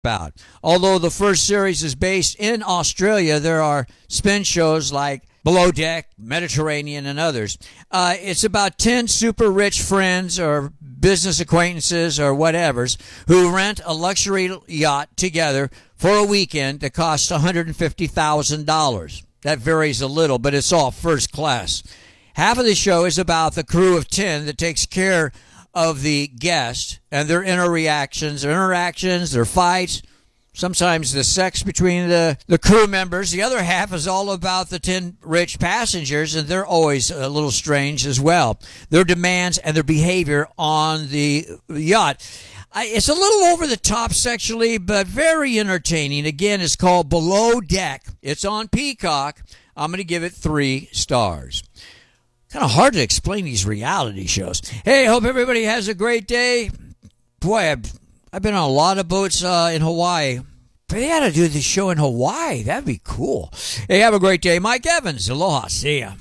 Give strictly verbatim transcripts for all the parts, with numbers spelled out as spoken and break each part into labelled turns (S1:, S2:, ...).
S1: about. Although the first series is based in Australia, there are spin shows like Below Deck, Mediterranean, and others. Uh, it's about ten super rich friends or business acquaintances or whatevers who rent a luxury yacht together for a weekend that costs one hundred fifty thousand dollars. That varies a little, but it's all first class. Half of the show is about the crew of ten that takes care of the guests and their interactions, their interactions, their fights, sometimes the sex between the, the crew members. The other half is all about the ten rich passengers, and they're always a little strange as well. Their demands and their behavior on the yacht. It's a little over the top sexually, but very entertaining. Again, it's called Below Deck. It's on Peacock. I'm going to give it three stars. Kind of hard to explain these reality shows. Hey, hope everybody has a great day. Boy, I've, I've been on a lot of boats uh, in Hawaii. They ought to do this show in Hawaii. That'd be cool. Hey, have a great day. Mike Evans. Aloha. See ya.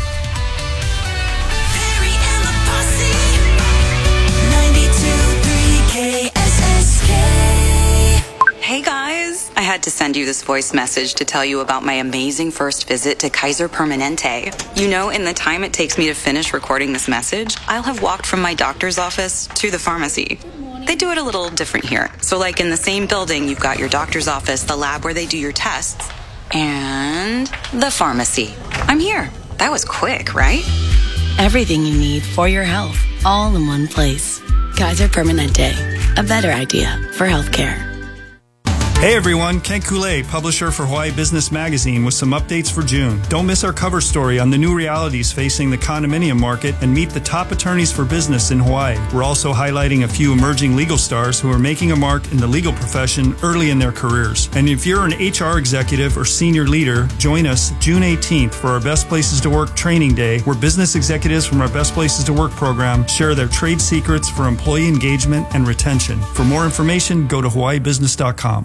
S2: Perry and the Posse. ninety-two point three K S S K.
S3: Hey guys, I had to send you this voice message to tell you about my amazing first visit to Kaiser Permanente. You know, in the time it takes me to finish recording this message, I'll have walked from my doctor's office to the pharmacy. They do it a little different here. So like in the same building, you've got your doctor's office, the lab where they do your tests, and the pharmacy. I'm here. That was quick, right?
S4: Everything you need for your health, all in one place. Kaiser Permanente, a better idea for healthcare.
S5: Hey everyone, Ken Koulé, publisher for Hawaii Business Magazine with some updates for June. Don't miss our cover story on the new realities facing the condominium market and meet the top attorneys for business in Hawaii. We're also highlighting a few emerging legal stars who are making a mark in the legal profession early in their careers. And if you're an H R executive or senior leader, join us June eighteenth for our Best Places to Work Training Day, where business executives from our Best Places to Work program share their trade secrets for employee engagement and retention. For more information, go to hawaii business dot com.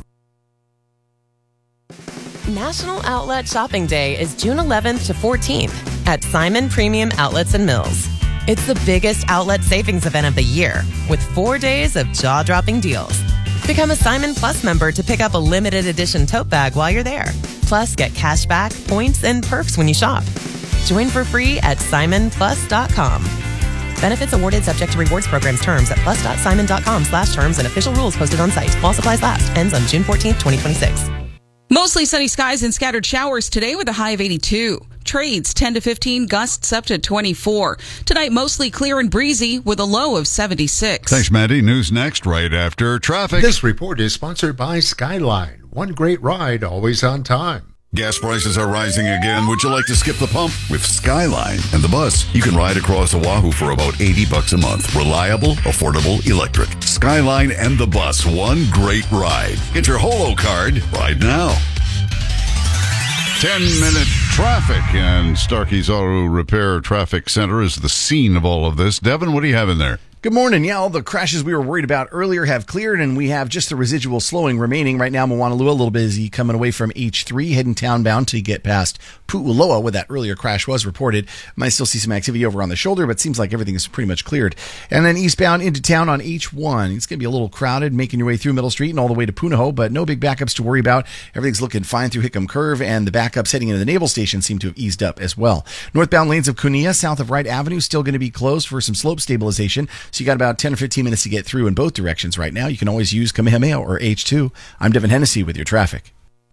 S6: National Outlet Shopping Day is June eleventh to fourteenth at Simon Premium Outlets and Mills. It's the biggest outlet savings event of the year with four days of jaw-dropping deals. Become a Simon Plus member to pick up a limited edition tote bag while you're there. Plus, get cash back, points, and perks when you shop. Join for free at simon plus dot com. Benefits awarded subject to rewards programs terms at plus.simon.com slash terms and official rules posted on site. While supplies last. Ends on June fourteenth, twenty twenty-six.
S7: Mostly sunny skies and scattered showers today with a high of eighty-two. Trades ten to fifteen, gusts up to twenty-four. Tonight, mostly clear and breezy with a low of seventy-six.
S8: Thanks, Maddie. News next, right after traffic.
S9: This report is sponsored by Skyline. One great ride, always on time.
S8: Gas prices are rising again. Would you like to skip the pump? With Skyline and the bus, you can ride across Oahu for about eighty bucks a month. Reliable, affordable, electric. Skyline and the bus, one great ride. Get your Holo card right now. ten-minute traffic, and Starkey's Auto Repair Traffic Center is the scene of all of this. Devin, what do you have in there?
S10: Good morning. Yeah, all the crashes we were worried about earlier have cleared, and we have just the residual slowing remaining. Right now, Moanalua, a little busy coming away from H three, heading townbound till you get past Pu'uloa, where that earlier crash was reported. Might still see some activity over on the shoulder, but seems like everything is pretty much cleared. And then eastbound into town on H one. It's going to be a little crowded, making your way through Middle Street and all the way to Punahou, but no big backups to worry about. Everything's looking fine through Hickam Curve, and the backups heading into the Naval Station seem to have eased up as well. Northbound lanes of Kunia, south of Wright Avenue, still going to be closed for some slope stabilization, so you got about ten or fifteen minutes to get through in both directions right now. You can always use Kamehameha or H two. I'm Devin Hennessy with your traffic.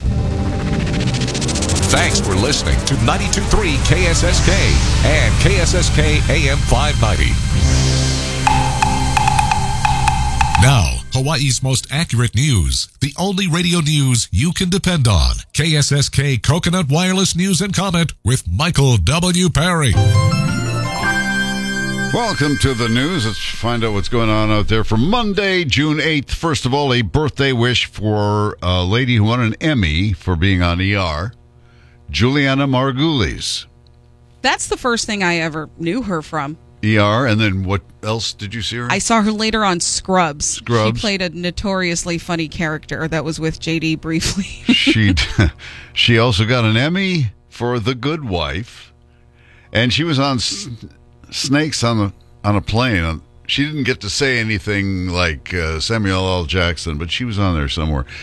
S11: Thanks for listening to ninety-two point three K S S K and K S S K A M five ninety. Now, Hawaii's most accurate news. The only radio news you can depend on. K S S K Coconut Wireless News and Comment with Michael W. Perry.
S8: Welcome to the news. Let's find out what's going on out there for Monday, June eighth. First of all, a birthday wish for a lady who won an Emmy for being on E R, Juliana Margulies.
S7: That's the first thing I ever knew her from.
S8: E R, and then what else did you see her?
S7: I saw her later on Scrubs.
S8: Scrubs.
S7: She played a notoriously funny character that was with J D briefly.
S8: she she also got an Emmy for The Good Wife, and she was on S- Snakes on the on a plane. She didn't get to say anything like uh, Samuel L. Jackson, but she was on there somewhere.